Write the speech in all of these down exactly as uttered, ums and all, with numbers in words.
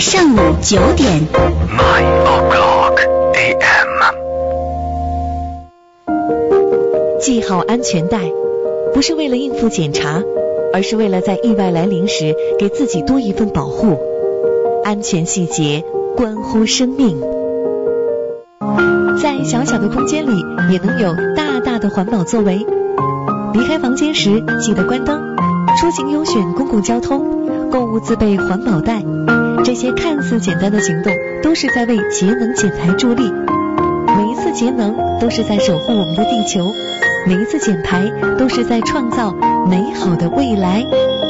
上午九点。 Nine o'clock a m。 系好安全带，不是为了应付检查，而是为了在意外来临时给自己多一份保护。安全细节关乎生命。在小小的空间里，也能有大大的环保作为。离开房间时记得关灯，出行优选公共交通，购物自备环保袋。这些看似简单的行动，都是在为节能减排助力。每一次节能，都是在守护我们的地球；每一次减排，都是在创造美好的未来。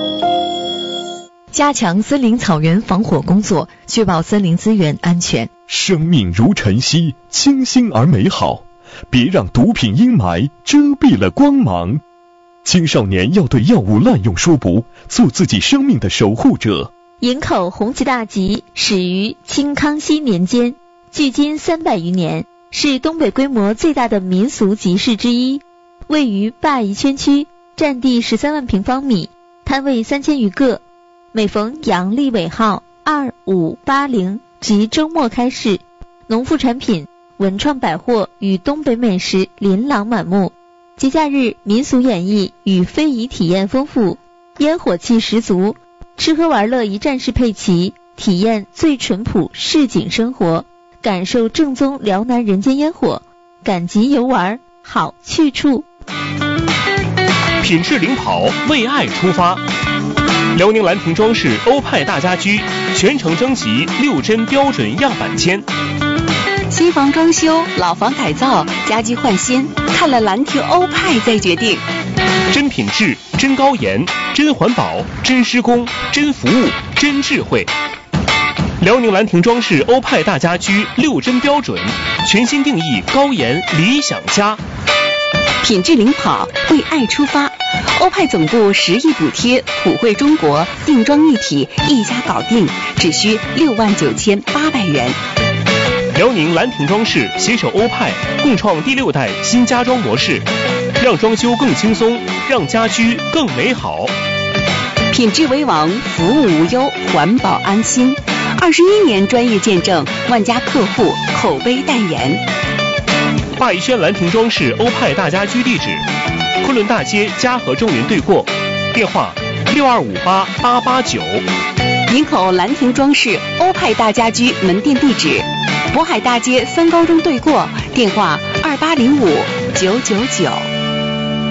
加强森林草原防火工作，确保森林资源安全。 生命如晨曦，清新而美好，别让毒品阴霾遮蔽了光芒。青少年要对药物滥用说不，做自己生命的守护者。 营口红旗大集始于清康熙年间，距今三百余年，是东北规模最大的民俗集市之一，位于灞宜圈区，占地十三万平方米，摊位三千余个。每逢阳历尾号二五八零及周末开市，农副产品、文创百货与东北美食琳琅满目。节假日民俗演绎与非遗体验丰富，烟火气十足，吃喝玩乐一站式配齐，体验最淳朴市井生活，感受正宗辽南人间烟火，赶集游玩好去处。 品质领跑，为爱出发。辽宁兰亭装饰欧派大家居全程征集六真标准样板间。 新房装修、老房改造、家居换新，看了兰亭欧派再决定。 真品质、真高颜、真环保、真施工、真服务、真智慧。辽宁兰亭装饰欧派大家居六真标准，全新定义高颜理想家。 品质领跑，为爱出发。欧派总部十亿补贴，普惠中国，定妆一体，一家搞定，只需六万九千八百元。 辽宁兰亭装饰携手欧派，共创第六代新家装模式，让装修更轻松，让家居更美好。 品质为王，服务无忧，环保安心。二十一年专业见证，万家客户口碑代言。 灞宜轩兰亭装饰欧派大家居地址：昆仑大街嘉禾中云对过，电话六二五八八八九。 营口兰亭装饰欧派大家居门店地址：渤海大街三高中对过，电话二八零五九九九。